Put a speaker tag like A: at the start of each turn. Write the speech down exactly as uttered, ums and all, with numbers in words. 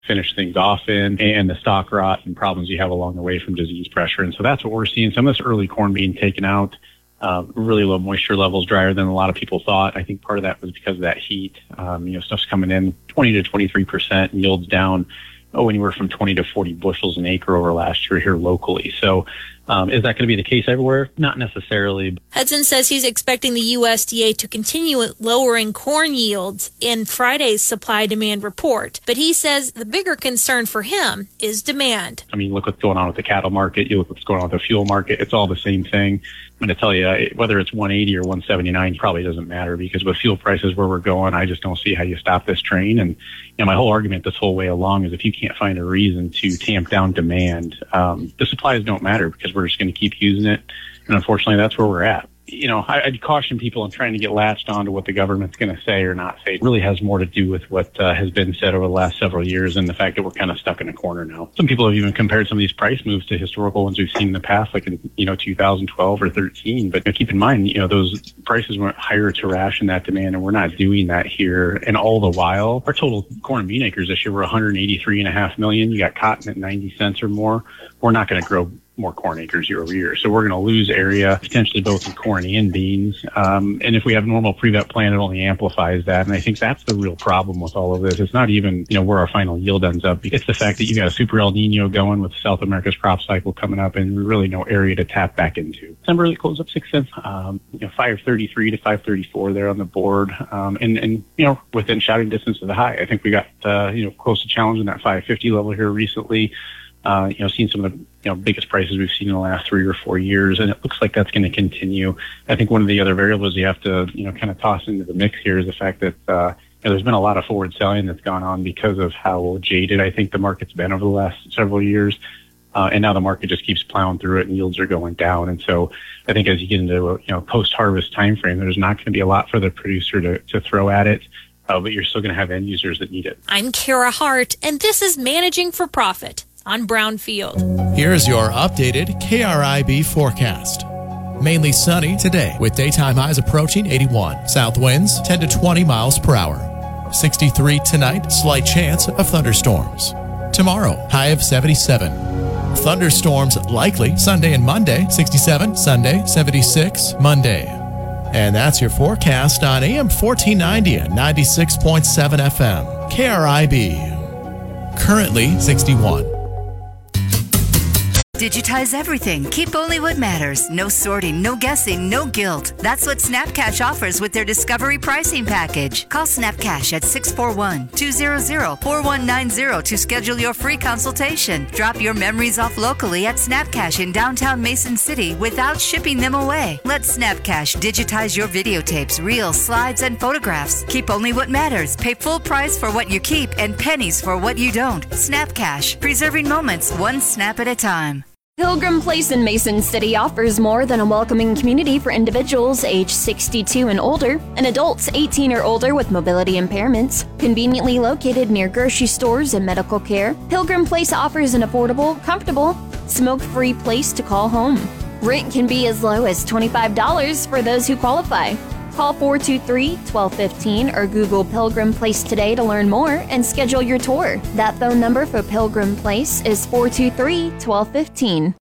A: finish things off in, and the stalk rot and problems you have along the way from disease pressure. And so that's what we're seeing. Some of this early corn being taken out, uh, really low moisture levels, drier than a lot of people thought. I think part of that was because of that heat. Um, you know, stuff's coming in twenty to twenty-three percent, yields down, oh, anywhere from twenty to forty bushels an acre over last year here locally. So um, is that going to be the case everywhere? Not necessarily.
B: Hudson says he's expecting the U S D A to continue lowering corn yields in Friday's supply-demand report. But he says the bigger concern for him is demand.
A: I mean, look what's going on with the cattle market. You look what's going on with the fuel market. It's all the same thing. I'm going to tell you, whether it's one eighty or one seventy-nine probably doesn't matter, because with fuel prices where we're going, I just don't see how you stop this train. And you know, my whole argument this whole way along is if you can't find a reason to tamp down demand, um, the supplies don't matter, because we're just going to keep using it. And unfortunately, that's where we're at. You know, I, I'd caution people in trying to get latched onto what the government's going to say or not say. It really has more to do with what uh, has been said over the last several years and the fact that we're kind of stuck in a corner now. Some people have even compared some of these price moves to historical ones we've seen in the past, like in, you know, two thousand twelve or thirteen. But you know, keep in mind, you know, those prices went higher to ration that demand, and we're not doing that here. And all the while, our total corn and bean acres this year were one hundred eighty-three and a half million. You got cotton at ninety cents or more. We're not going to grow more corn acres year over year. So we're going to lose area, potentially both in corn and beans. Um, and if we have normal pre-vet plan, it only amplifies that. And I think that's the real problem with all of this. It's not even, you know, where our final yield ends up. It's the fact that you got a super El Nino going with South America's crop cycle coming up, and really no area to tap back into. December really closed up six cents, um, you know, five thirty-three to five thirty-four there on the board. Um, and, and, you know, within shouting distance of the high. I think we got, uh, you know, close to challenging that five fifty level here recently. Uh, you know, seen some of the, you know, biggest prices we've seen in the last three or four years, and it looks like that's going to continue. I think one of the other variables you have to, you know, kind of toss into the mix here is the fact that, uh, you know, there's been a lot of forward selling that's gone on because of how jaded I think the market's been over the last several years. Uh, and now the market just keeps plowing through it, and yields are going down. And so I think as you get into a, you know, post-harvest time frame, there's not going to be a lot for the producer to, to throw at it. Uh, but you're still going to have end users that need it.
B: I'm Kara Hart, and this is Managing for Profit on Brownfield.
C: Here's your updated K R I B forecast. Mainly sunny today with daytime highs approaching eighty-one. South winds ten to twenty miles per hour. sixty-three tonight, slight chance of thunderstorms. Tomorrow, high of seventy-seven. Thunderstorms likely Sunday and Monday, sixty-seven. Sunday, seventy-six. Monday. And that's your forecast on A M fourteen ninety and ninety-six point seven F M. K R I B. Currently sixty-one.
D: Digitize everything. Keep only what matters. No sorting, no guessing, no guilt. That's what SnapCash offers with their Discovery Pricing Package. Call SnapCash at six four one, two zero zero, four one nine zero to schedule your free consultation. Drop your memories off locally at SnapCash in downtown Mason City without shipping them away. Let SnapCash digitize your videotapes, reels, slides, and photographs. Keep only what matters. Pay full price for what you keep and pennies for what you don't. SnapCash. Preserving moments one snap at a time.
E: Pilgrim Place in Mason City offers more than a welcoming community for individuals age sixty-two and older and adults eighteen or older with mobility impairments. Conveniently located near grocery stores and medical care, Pilgrim Place offers an affordable, comfortable, smoke-free place to call home. Rent can be as low as twenty-five dollars for those who qualify. Call four two three, one two one five or Google Pilgrim Place today to learn more and schedule your tour. That phone number for Pilgrim Place is four two three, one two one five.